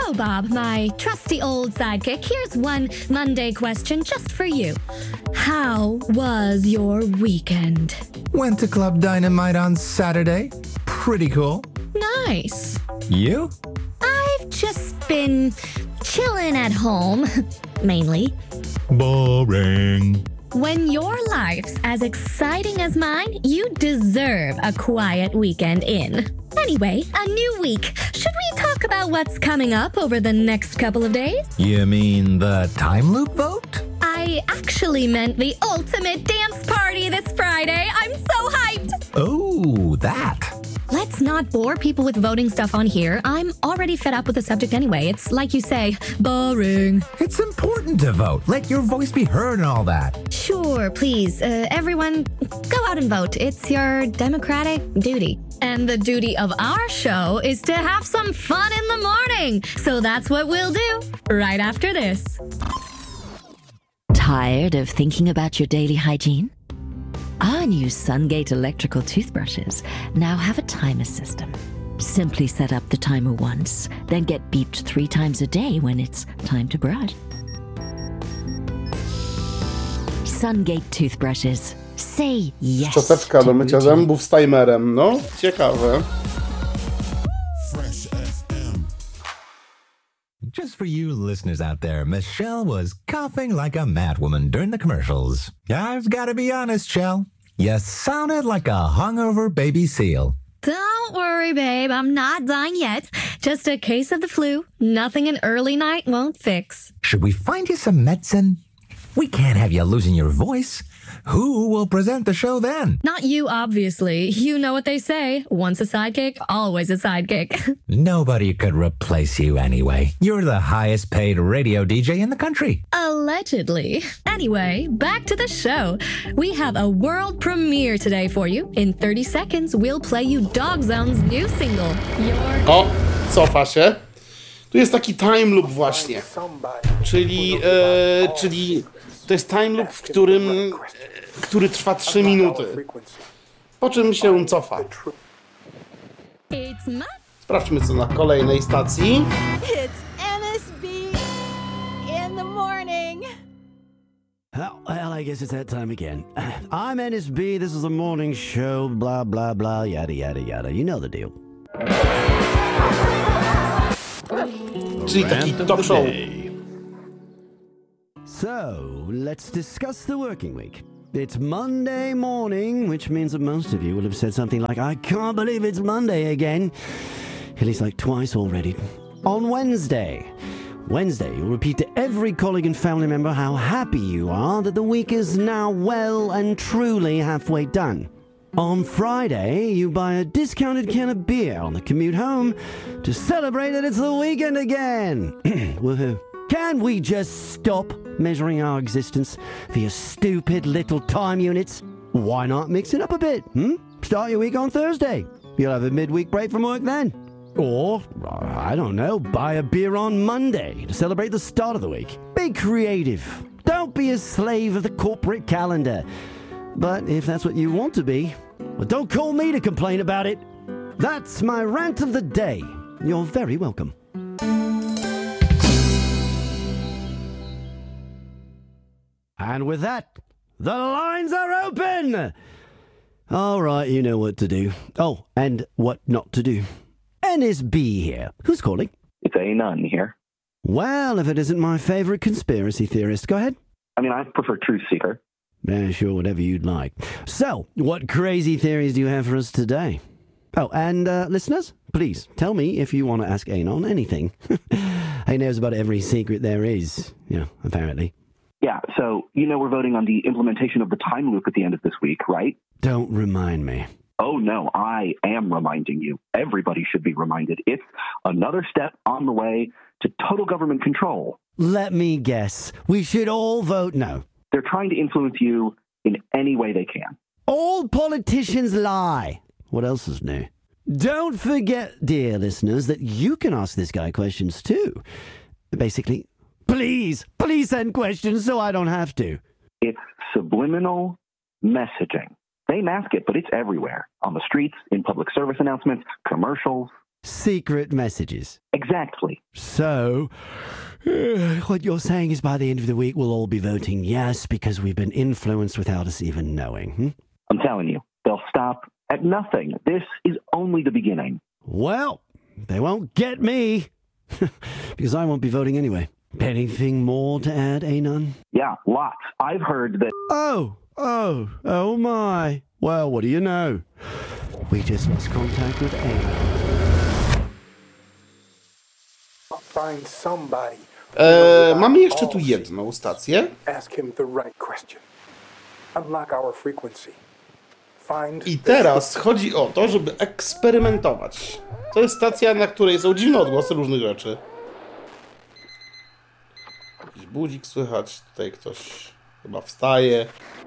So, Bob, my trusty old sidekick, here's one Monday question just for you. How was your weekend? Went to Club Dynamite on Saturday. Pretty cool. Nice. You? I've just been chilling at home, mainly. Boring. When your life's as exciting as mine, you deserve a quiet weekend in. Anyway, a new week. Should we talk about what's coming up over the next couple of days? You mean the time loop vote? I actually meant the ultimate dance party this Friday. I'm so hyped! Oh, that. Let's not bore people with voting stuff on here. I'm already fed up with the subject anyway. It's like you say, boring. It's important to vote. Let your voice be heard and all that. Sure, please. Everyone, go out and vote. It's your democratic duty. And the duty of our show is to have some fun in the morning. So that's what we'll do right after this. Tired of thinking about your daily hygiene? Our new Sungate electrical toothbrushes now have a timer system. Simply set up the timer once, then get beeped 3 times a day when it's time to brush. Sungate toothbrushes. Say yes. Szczoteczka do mycia zębów z timerem. No, ciekawe. Just for you listeners out there, Michelle was coughing like a madwoman during the commercials. I've got to be honest, Shell. You sounded like a hungover baby seal. Don't worry, babe. I'm not dying yet. Just a case of the flu. Nothing an early night won't fix. Should we find you some medicine? We can't have you losing your voice. Who will present the show then? Not you, obviously. You know what they say. Once a sidekick, always a sidekick. Nobody could replace you anyway. You're the highest paid radio DJ in the country. Allegedly. Anyway, back to the show. We have a world premiere today for you. In 30 seconds, we'll play you Dog Zone's new single. O, cofa się. Tu jest taki time loop właśnie. Czyli to jest time loop, który trwa 3 minuty. Po czym się cofa. Sprawdźmy co na kolejnej stacji. It's NSB in the morning. Well, I guess it's that time again. I'm NSB, this is a morning show, blah, blah, blah, yada, yada, yada. You know the deal. Czyli taki talk show. So, let's discuss the working week. It's Monday morning, which means that most of you will have said something like, I can't believe it's Monday again. At least like twice already. On Wednesday, you'll repeat to every colleague and family member how happy you are that the week is now well and truly halfway done. On Friday, you buy a discounted can of beer on the commute home to celebrate that it's the weekend again. Woohoo. Can we just stop measuring our existence via stupid little time units? Why not mix it up a bit? Start your week on Thursday. You'll have a midweek break from work then. Or, I don't know, buy a beer on Monday to celebrate the start of the week. Be creative. Don't be a slave of the corporate calendar. But if that's what you want to be, well, don't call me to complain about it. That's my rant of the day. You're very welcome. And with that, the lines are open! All right, you know what to do. Oh, and what not to do. NSB here. Who's calling? It's Anon here. Well, if it isn't my favorite conspiracy theorist, go ahead. I mean, I prefer Truth Seeker. Yeah, sure, whatever you'd like. So, what crazy theories do you have for us today? Oh, and listeners, please tell me if you want to ask Anon anything. He knows about every secret there is, apparently. Yeah, so, we're voting on the implementation of the time loop at the end of this week, right? Don't remind me. Oh, no, I am reminding you. Everybody should be reminded. It's another step on the way to total government control. Let me guess. We should all vote no. They're trying to influence you in any way they can. All politicians lie. What else is new? Don't forget, dear listeners, that you can ask this guy questions too. Basically, please send questions so I don't have to. It's subliminal messaging. They mask it, but it's everywhere. On the streets, in public service announcements, commercials. secret messages. Exactly. So, what you're saying is by the end of the week we'll all be voting yes because we've been influenced without us even knowing. I'm telling you, they'll stop at nothing. This is only the beginning. Well, they won't get me because I won't be voting anyway. Anything more to add, Anon? Yeah, lots. I've heard that... Oh my. Well, what do you know? We just lost contact with Anon. Find somebody. Mamy jeszcze tu jedną stację. Ask him the right question. Unlock our frequency. Find... I teraz chodzi o to, żeby eksperymentować. To jest stacja, na której są dziwne odgłosy różnych rzeczy. Jakiś budzik słychać, tutaj ktoś chyba wstaje.